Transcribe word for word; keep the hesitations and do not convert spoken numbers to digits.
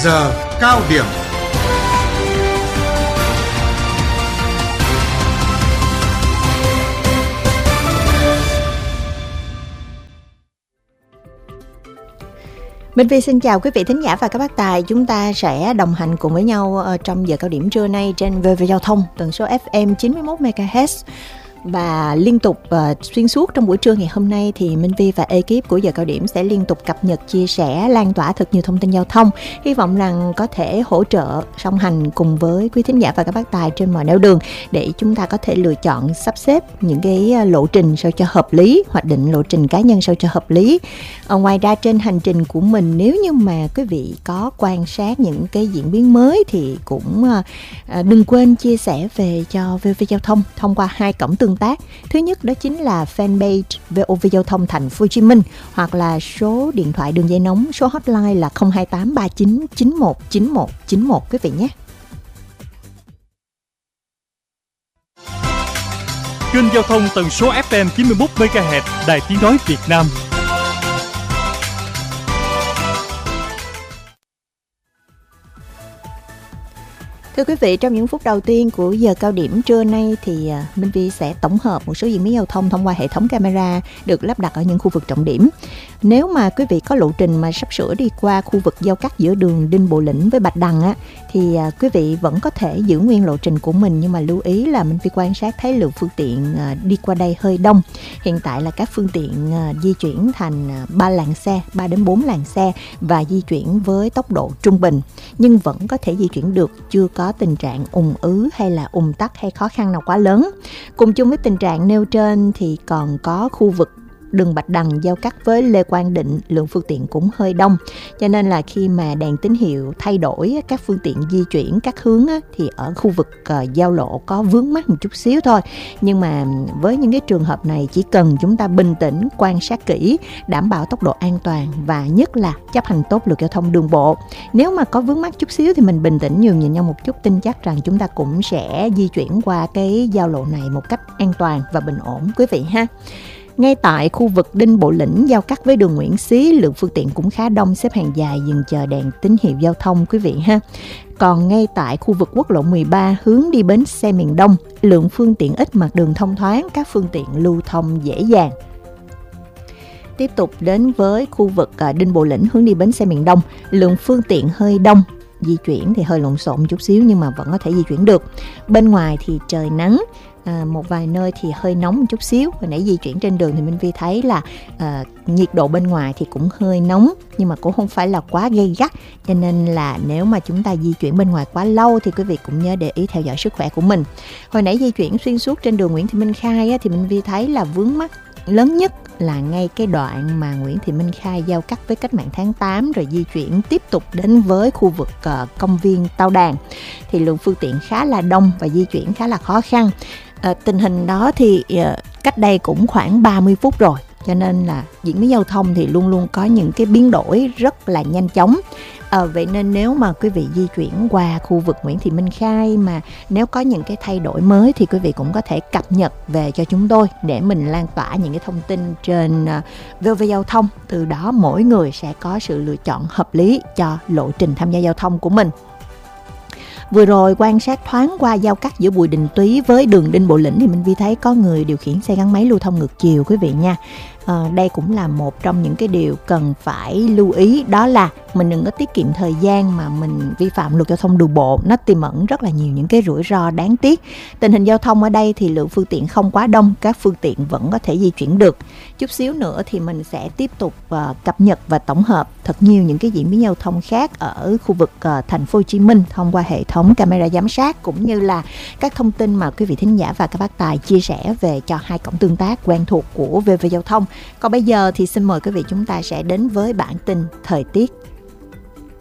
giờ cao điểm. Minh Phi xin chào quý vị thính giả và các bác tài. Chúng ta sẽ đồng hành cùng với nhau trong giờ cao điểm trưa nay trên vê vê Giao thông, tần số ép em chín mươi mốt mê ga héc. Và liên tục uh, xuyên suốt trong buổi trưa ngày hôm nay thì Minh Vi và ekip của giờ cao điểm sẽ liên tục cập nhật, chia sẻ, lan tỏa thật nhiều thông tin giao thông. Hy vọng rằng có thể hỗ trợ song hành cùng với quý thính giả và các bác tài trên mọi nẻo đường để chúng ta có thể lựa chọn sắp xếp những cái lộ trình sao cho hợp lý, hoạch định lộ trình cá nhân sao cho hợp lý. Ở ngoài ra trên hành trình của mình, nếu như mà quý vị có quan sát những cái diễn biến mới thì cũng uh, đừng quên chia sẻ về cho vê vê Giao thông thông qua hai cổng tương tác. Thứ nhất đó chính là fanpage vê o vê Giao thông Thành phố Hồ Chí Minh, hoặc là số điện thoại đường dây nóng, số hotline là không hai tám ba chín chín một chín một chín một quý vị nhé. Kênh giao thông tần số ép em chín mươi mốt mê ga héc Đài Tiếng nói Việt Nam. Thưa quý vị, trong những phút đầu tiên của giờ cao điểm trưa nay thì Minh Vi sẽ tổng hợp một số diễn biến giao thông thông qua hệ thống camera được lắp đặt ở những khu vực trọng điểm. Nếu mà quý vị có lộ trình mà sắp sửa đi qua khu vực giao cắt giữa đường Đinh Bộ Lĩnh với Bạch Đằng á, thì quý vị vẫn có thể giữ nguyên lộ trình của mình, nhưng mà lưu ý là Minh Vi quan sát thấy lượng phương tiện đi qua đây hơi đông. Hiện tại là các phương tiện di chuyển thành ba làn xe, ba đến bốn làn xe và di chuyển với tốc độ trung bình, nhưng vẫn có thể di chuyển được, chưa có tình trạng ùn ứ hay là ùn tắc hay khó khăn nào quá lớn. Cùng chung với tình trạng nêu trên thì còn có khu vực đường Bạch Đằng giao cắt với Lê Quang Định, lượng phương tiện cũng hơi đông, cho nên là khi mà đèn tín hiệu thay đổi các phương tiện di chuyển các hướng á, thì ở khu vực uh, giao lộ có vướng mắc một chút xíu thôi. Nhưng mà với những cái trường hợp này chỉ cần chúng ta bình tĩnh, quan sát kỹ, đảm bảo tốc độ an toàn và nhất là chấp hành tốt luật giao thông đường bộ. Nếu mà có vướng mắc chút xíu thì mình bình tĩnh nhường nhịn nhau một chút, tin chắc rằng chúng ta cũng sẽ di chuyển qua cái giao lộ này một cách an toàn và bình ổn quý vị ha. Ngay tại khu vực Đinh Bộ Lĩnh giao cắt với đường Nguyễn Xí, lượng phương tiện cũng khá đông, xếp hàng dài dừng chờ đèn tín hiệu giao thông quý vị ha. Còn ngay tại khu vực quốc lộ mười ba hướng đi bến xe miền Đông, lượng phương tiện ít, mặt đường thông thoáng, các phương tiện lưu thông dễ dàng. Tiếp tục đến với khu vực Đinh Bộ Lĩnh hướng đi bến xe miền Đông, lượng phương tiện hơi đông, di chuyển thì hơi lộn xộn chút xíu nhưng mà vẫn có thể di chuyển được. Bên ngoài thì trời nắng, À, một vài nơi thì hơi nóng một chút xíu. Hồi nãy di chuyển trên đường thì Minh Vi thấy là à, nhiệt độ bên ngoài thì cũng hơi nóng, nhưng mà cũng không phải là quá gay gắt, cho nên là nếu mà chúng ta di chuyển bên ngoài quá lâu thì quý vị cũng nhớ để ý theo dõi sức khỏe của mình. Hồi nãy di chuyển xuyên suốt trên đường Nguyễn Thị Minh Khai á, thì Minh Vi thấy là vướng mắc lớn nhất là ngay cái đoạn mà Nguyễn Thị Minh Khai giao cắt với Cách mạng tháng tám rồi di chuyển tiếp tục đến với khu vực uh, công viên Tao Đàn, thì lượng phương tiện khá là đông và di chuyển khá là khó khăn. À, tình hình đó thì uh, cách đây cũng khoảng ba mươi phút rồi, cho nên là diễn biến giao thông thì luôn luôn có những cái biến đổi rất là nhanh chóng. À, vậy nên nếu mà quý vị di chuyển qua khu vực Nguyễn Thị Minh Khai mà nếu có những cái thay đổi mới thì quý vị cũng có thể cập nhật về cho chúng tôi để mình lan tỏa những cái thông tin trên uh, vê o vê Giao thông. Từ đó mỗi người sẽ có sự lựa chọn hợp lý cho lộ trình tham gia giao thông của mình. Vừa rồi quan sát thoáng qua giao cắt giữa Bùi Đình Túy với đường Đinh Bộ Lĩnh thì mình vi thấy có người điều khiển xe gắn máy lưu thông ngược chiều quý vị nha. À, đây cũng là một trong những cái điều cần phải lưu ý, đó là mình đừng có tiết kiệm thời gian mà mình vi phạm luật giao thông đường bộ, nó tiềm ẩn rất là nhiều những cái rủi ro đáng tiếc. Tình hình giao thông ở đây thì lượng phương tiện không quá đông, các phương tiện vẫn có thể di chuyển được. Chút xíu nữa thì mình sẽ tiếp tục uh, cập nhật và tổng hợp thật nhiều những cái diễn biến giao thông khác ở khu vực uh, thành phố Hồ Chí Minh thông qua hệ thống camera giám sát, cũng như là các thông tin mà quý vị thính giả và các bác tài chia sẻ về cho hai cổng tương tác quen thuộc của vê vê Giao thông. Còn bây giờ thì xin mời quý vị chúng ta sẽ đến với bản tin thời tiết.